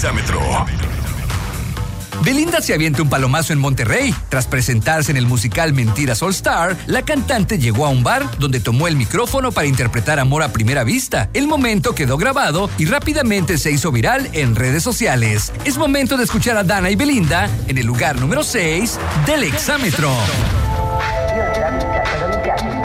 Exámetro. Belinda se avienta un palomazo en Monterrey. Tras presentarse en el musical Mentiras All Star, la cantante llegó a un bar donde tomó el micrófono para interpretar Amor a Primera Vista. El momento quedó grabado y rápidamente se hizo viral en redes sociales. Es momento de escuchar a Dana y Belinda en el lugar número 6 del Exámetro.